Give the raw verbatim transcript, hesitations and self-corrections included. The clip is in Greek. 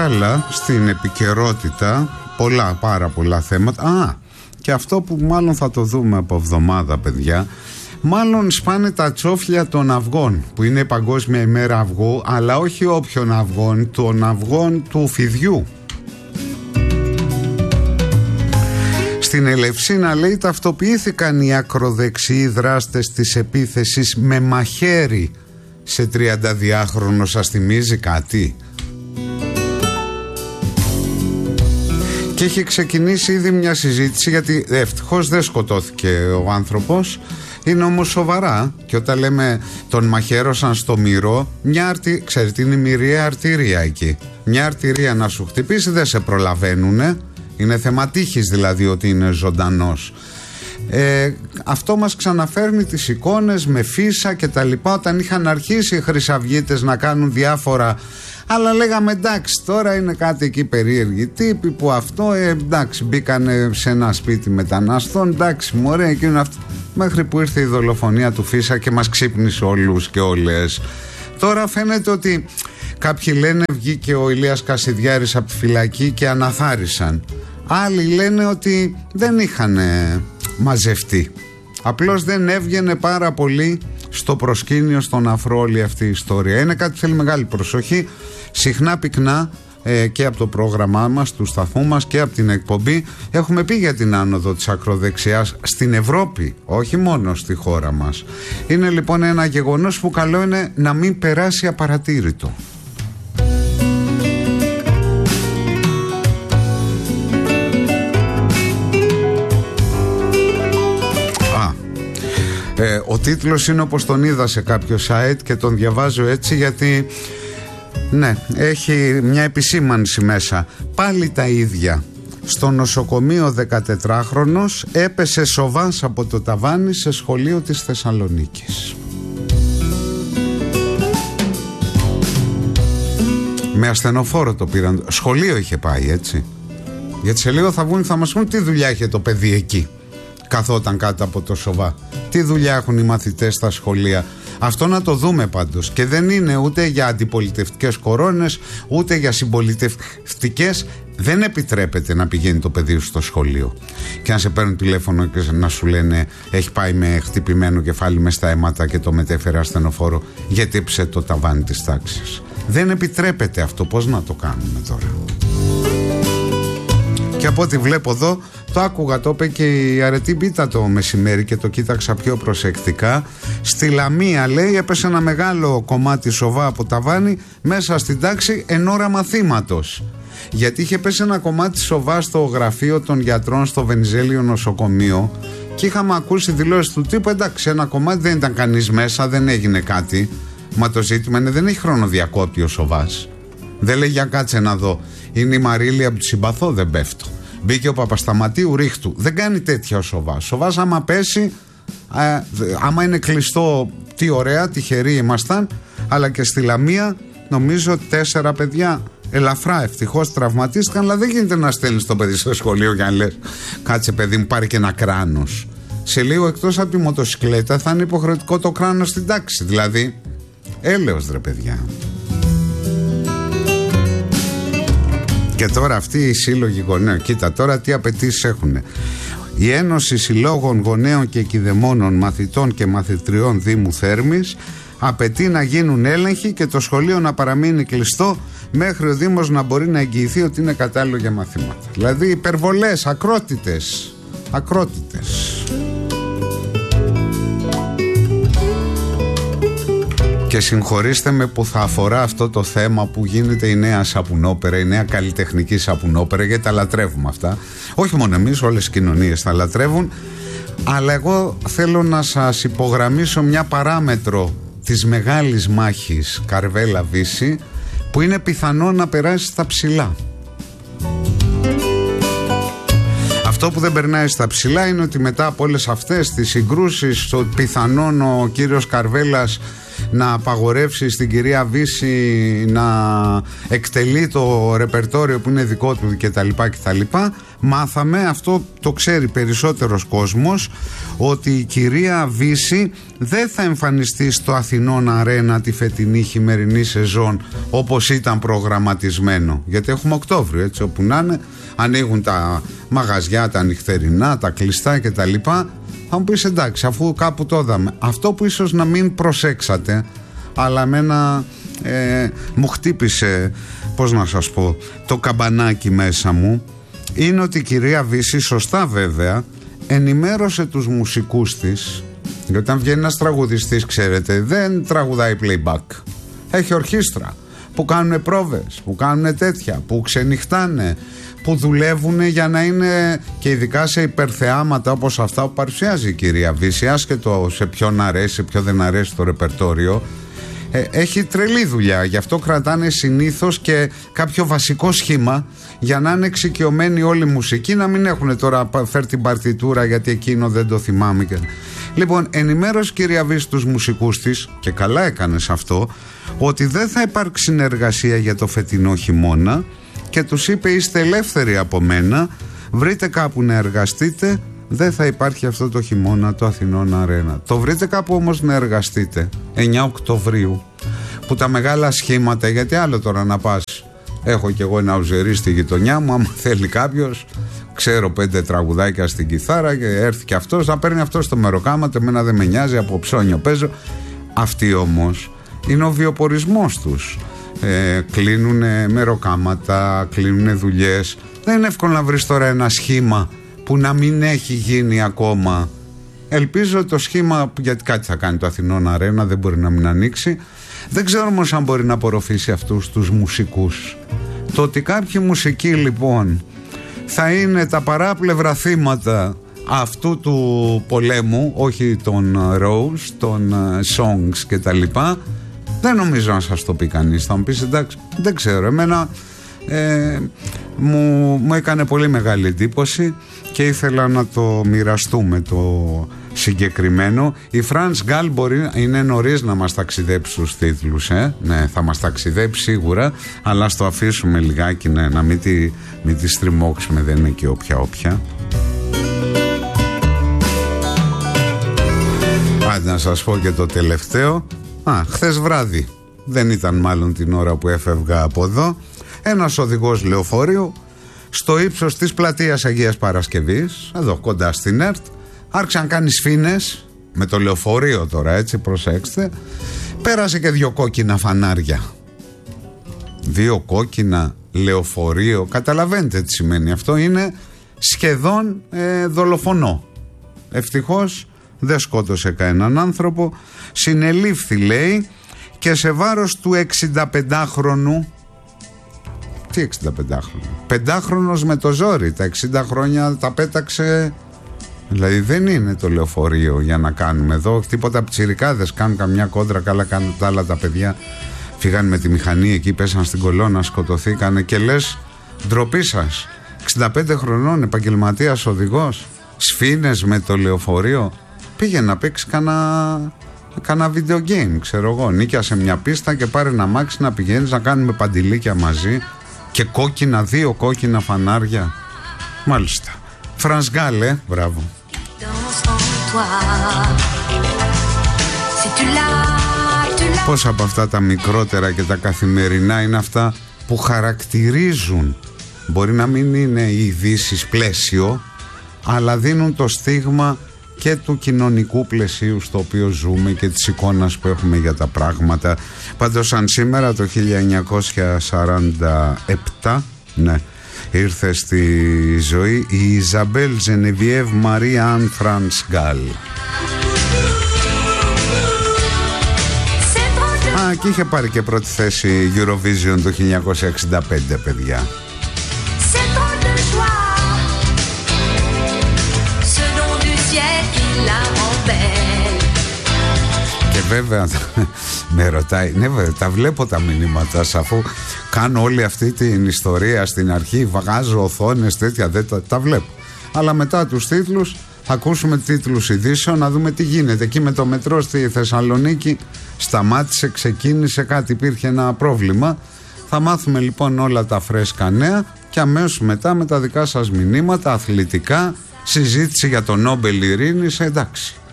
άλλα στην επικαιρότητα, πολλά, πάρα πολλά θέματα. Α, και αυτό που μάλλον θα το δούμε από εβδομάδα, παιδιά, μάλλον σπάνε τα τσόφλια των αυγών, που είναι η Παγκόσμια ημέρα αυγού, αλλά όχι όποιων αυγών, των αυγών του φιδιού. Στην Ελευσίνα, λέει, ταυτοποιήθηκαν οι ακροδεξιοί δράστες της επίθεσης με μαχαίρι σε τριανταδυάχρονο. Σας θυμίζει κάτι? Και έχει ξεκινήσει ήδη μια συζήτηση, γιατί ευτυχώς δεν σκοτώθηκε ο άνθρωπος. Είναι όμως σοβαρά, και όταν λέμε τον μαχαίρωσαν στο μυρό, μια αρτι... ξέρετε, είναι η μυριαία αρτηρία εκεί. Μια αρτηρία να σου χτυπήσει δεν σε προλαβαίνουνε. Είναι θέμα τύχης δηλαδή ότι είναι ζωντανός. Ε, αυτό μας ξαναφέρνει τις εικόνες με φύσα και τα λοιπά, όταν είχαν αρχίσει οι χρυσαυγίτες να κάνουν διάφορα. Αλλά λέγαμε εντάξει, τώρα είναι κάτι εκεί περίεργοι τύποι που αυτό, ε, εντάξει, μπήκανε σε ένα σπίτι μεταναστών, εντάξει μωρέ, εκείνο αυτό. Μέχρι που ήρθε η δολοφονία του Φίσα και μας ξύπνησε όλους και όλες. Τώρα φαίνεται ότι κάποιοι λένε βγήκε ο Ηλίας Κασιδιάρης από τη φυλακή και αναθάρισαν. Άλλοι λένε ότι δεν είχαν μαζευτεί. Απλώς δεν έβγαινε πάρα πολύ στο προσκήνιο, στον αφρό όλη αυτή η ιστορία. Είναι κάτι που θέλει μεγάλη προσοχή. Συχνά πυκνά ε, και από το πρόγραμμά μας, του σταθμού μας και από την εκπομπή έχουμε πει για την άνοδο της ακροδεξιάς στην Ευρώπη, όχι μόνο στη χώρα μας. Είναι λοιπόν ένα γεγονός που καλό είναι να μην περάσει απαρατήρητο. Ε, ο τίτλος είναι όπως τον είδα σε κάποιο site και τον διαβάζω έτσι γιατί ναι, έχει μια επισήμανση μέσα. Πάλι τα ίδια. Στο νοσοκομείο δεκατετράχρονος έπεσε σοβάς από το ταβάνι σε σχολείο της Θεσσαλονίκης. Με ασθενοφόρο το πήραν. Σχολείο είχε πάει, έτσι. Γιατί σε λίγο θα βγουν, θα μας πούν τι δουλειά είχε το παιδί εκεί. Καθόταν κάτω από το σοβά. Τι δουλειά έχουν οι μαθητές στα σχολεία. Αυτό να το δούμε πάντως. Και δεν είναι ούτε για αντιπολιτευτικές κορώνες, ούτε για συμπολιτευτικές. Δεν επιτρέπεται να πηγαίνει το παιδί σου στο σχολείο και να σε παίρνουν τηλέφωνο και να σου λένε έχει πάει με χτυπημένο κεφάλι μες στα αίματα και το μετέφερε ασθενοφόρο γιατί έψε το ταβάνι της τάξης. Δεν επιτρέπεται αυτό. Πώς να το κάνουμε τώρα? Και από ό,τι βλέπω εδώ, το άκουγα, το είπε και η Αρετή Μπίτα το μεσημέρι και το κοίταξα πιο προσεκτικά. Στη Λαμία, λέει, έπεσε ένα μεγάλο κομμάτι σοβά από ταβάνι μέσα στην τάξη εν ώρα μαθήματος. Γιατί είχε πέσει ένα κομμάτι σοβά στο γραφείο των γιατρών στο Βενιζέλιο νοσοκομείο και είχαμε ακούσει δηλώσεις του τύπου εντάξει, ένα κομμάτι δεν ήταν κανείς μέσα, δεν έγινε κάτι. Μα το ζήτημα είναι δεν έχει χρονοδιακόπτη ο σοβάς. Δεν λέει για κάτσε να δω. Είναι η Μαρίλη από του Συμπαθώ, δεν πέφτω. Μπήκε ο Παπασταματίου, ρίχτου. Δεν κάνει τέτοια ο σοβάς. Σοβάς άμα πέσει, α, άμα είναι κλειστό, τι ωραία, τυχεροί ήμασταν. Αλλά και στη Λαμία νομίζω τέσσερα παιδιά ελαφρά ευτυχώς τραυματίστηκαν. Αλλά δεν γίνεται να στέλνεις το παιδί στο σχολείο για να λες κάτσε παιδί μου πάρει και ένα κράνος. Σε λίγο εκτός από τη μοτοσυκλέτα θα είναι υποχρεωτικό το κράνος στην τάξη. Δηλαδή έλεος ρε παιδιά. Και τώρα αυτοί οι σύλλογοι γονέων, κοίτα τώρα τι απαιτήσεις έχουν. Η Ένωση Συλλόγων Γονέων και Κηδεμόνων Μαθητών και Μαθητριών Δήμου Θέρμης απαιτεί να γίνουν έλεγχοι και το σχολείο να παραμείνει κλειστό μέχρι ο Δήμος να μπορεί να εγγυηθεί ότι είναι κατάλληλο για μαθήματα. Δηλαδή υπερβολές, ακρότητες, ακρότητες. Και συγχωρήστε με που θα αφορά αυτό το θέμα που γίνεται η νέα σαπουνόπερα, η νέα καλλιτεχνική σαπουνόπερα, γιατί τα λατρεύουμε αυτά. Όχι μόνο εμείς, όλες οι κοινωνίες τα λατρεύουν. Αλλά εγώ θέλω να σας υπογραμμίσω μια παράμετρο της μεγάλης μάχης Καρβέλα-Βύση που είναι πιθανό να περάσει στα ψηλά. Αυτό που δεν περνάει στα ψηλά είναι ότι μετά από όλες αυτές τις συγκρούσεις, το πιθανόν ο κύριος Καρβέλας να απαγορεύσει στην κυρία Βύση να εκτελεί το ρεπερτόριο που είναι δικό του κτλ. κτλ. Μάθαμε, αυτό το ξέρει περισσότερος κόσμος, ότι η κυρία Βύση δεν θα εμφανιστεί στο Αθηνών Αρένα τη φετινή χειμερινή σεζόν όπως ήταν προγραμματισμένο, γιατί έχουμε Οκτώβριο, έτσι, όπου να είναι, ανοίγουν τα μαγαζιά, τα νυχτερινά, τα κλειστά κτλ. Θα μου πεις εντάξει, αφού κάπου το είδαμε. Αυτό που ίσως να μην προσέξατε, αλλά εμένα ε, μου χτύπησε, πώς να σας πω, το καμπανάκι μέσα μου, είναι ότι η κυρία Βύση, σωστά βέβαια, ενημέρωσε τους μουσικούς της, γιατί όταν βγαίνει ένας τραγουδιστής, ξέρετε, δεν τραγουδάει playback, έχει ορχήστρα που κάνουν πρόβες, που κάνουν τέτοια, που ξενυχτάνε, που δουλεύουν για να είναι, και ειδικά σε υπερθεάματα όπως αυτά που παρουσιάζει η κυρία Βύση, άσχετο σε ποιον αρέσει, σε ποιον δεν αρέσει το ρεπερτόριο, ε, έχει τρελή δουλειά. Γι' αυτό κρατάνε συνήθως και κάποιο βασικό σχήμα για να είναι εξοικειωμένοι όλοι οι μουσικοί, να μην έχουν τώρα φέρει την παρτιτούρα γιατί εκείνο δεν το θυμάμαι και... Λοιπόν, ενημέρωσε κυρία Βύση τους μουσικούς της, και καλά έκανε σε αυτό, ότι δεν θα υπάρξει συνεργασία για το φετινό χειμώνα, και τους είπε είστε ελεύθεροι από μένα, βρείτε κάπου να εργαστείτε, δεν θα υπάρχει αυτό το χειμώνα το Αθηνών Αρένα. Το βρείτε κάπου όμως να εργαστείτε εννιά Οκτωβρίου, που τα μεγάλα σχήματα, γιατί άλλο τώρα να πας, έχω κι εγώ ένα ουζερί στη γειτονιά μου, άμα θέλει κάποιος, ξέρω πέντε τραγουδάκια στην κιθάρα και έρθει και αυτός, να παίρνει αυτός το μεροκάματο, εμένα δεν με νοιάζει, από ψώνιο παίζω. Αυτοί όμως είναι ο βιοπορισμός τους. Ε, κλείνουν μεροκάματα, κλείνουν δουλειές. Δεν είναι εύκολο να βρεις τώρα ένα σχήμα που να μην έχει γίνει ακόμα. Ελπίζω το σχήμα, γιατί κάτι θα κάνει το Αθηνών Αρένα, δεν μπορεί να μην ανοίξει. Δεν ξέρω όμως αν μπορεί να απορροφήσει αυτούς τους μουσικούς. Το ότι κάποιοι μουσικοί λοιπόν θα είναι τα παράπλευρα θύματα αυτού του πολέμου, όχι των Rose, των songs και τα λοιπά, δεν νομίζω να σας το πει κανείς. Θα μου πεις εντάξει, δεν ξέρω, εμένα ε, μου, μου έκανε πολύ μεγάλη εντύπωση και ήθελα να το μοιραστούμε το συγκεκριμένο. Η Φρανς Γκάλ μπορεί, είναι νωρίς να μας ταξιδέψει στους τίτλους, ε? Ναι, θα μας ταξιδέψει σίγουρα, αλλά στο αφήσουμε λιγάκι, ναι, να μην τη, μην τη στριμώξουμε, δεν είναι και όποια όποια. Άντε να σας πω και το τελευταίο. Α, χθες βράδυ, δεν ήταν μάλλον την ώρα που έφευγα από εδώ, ένας οδηγός λεωφορείου στο ύψος της πλατείας Αγίας Παρασκευής, εδώ κοντά στην ΕΡΤ, άρχισε να κάνει σφήνες με το λεωφορείο τώρα, έτσι, προσέξτε, πέρασε και δύο κόκκινα φανάρια. Δύο κόκκινα, λεωφορείο, καταλαβαίνετε τι σημαίνει αυτό, είναι σχεδόν ε, δολοφονό. Ευτυχώς δεν σκότωσε κανέναν άνθρωπο, συνελήφθη λέει, και σε βάρος του εξηνταπεντάχρονου. Τι εξηνταπεντάχρονο? Πεντάχρονος με το ζόρι, τα εξήντα χρόνια τα πέταξε. Δηλαδή δεν είναι το λεωφορείο για να κάνουμε εδώ τίποτα. Πιτσιρικάδες κάνουν καμιά κόντρα, καλά κάνουν τα άλλα τα παιδιά. Φύγαν με τη μηχανή εκεί, πέσαν στην κολόνα, σκοτωθήκανε και λες ντροπή σας. εξήντα πέντε χρονών, επαγγελματίας οδηγός, σφήνες με το λεωφορείο. Πήγε να παίξει κανένα κάνα video game, ξέρω εγώ. Νίκιασε μια πίστα και πάρε ένα μάξι να πηγαίνεις να κάνουμε παντιλίκια μαζί. Και κόκκινα, δύο κόκκινα φανάρια. Μάλιστα. Φρανς Γκάλ, ε, μπράβο. Πόσα από αυτά τα μικρότερα και τα καθημερινά είναι αυτά που χαρακτηρίζουν, μπορεί να μην είναι οι ειδήσεις πλαίσιο, αλλά δίνουν το στίγμα και του κοινωνικού πλαισίου στο οποίο ζούμε και της εικόνας που έχουμε για τα πράγματα. Πάντως αν σήμερα το χίλια εννιακόσια σαράντα επτά, ναι, ήρθε στη ζωή η Ιζαμπέλ Ζενεβιέβ Μαρία Αν Φρανς Γκάλ. Α, και είχε πάρει και πρώτη θέση Eurovision το χίλια εννιακόσια εξήντα πέντε, παιδιά. Και βέβαια με ρωτάει, ναι βέβαια, τα βλέπω τα μηνύματα, αφού κάνω όλη αυτή την ιστορία στην αρχή, βγάζω οθόνες τέτοια, δεν τα, τα βλέπω. Αλλά μετά τους τίτλους θα ακούσουμε τίτλους ειδήσεων, να δούμε τι γίνεται εκεί με το μετρό στη Θεσσαλονίκη. σταμάτησε, ξεκίνησε κάτι, υπήρχε ένα πρόβλημα. Θα μάθουμε λοιπόν όλα τα φρέσκα νέα και αμέσως μετά με τα δικά σας μηνύματα αθλητικά, συζήτηση για το Νόμπελ Ειρήνης, εντάξει.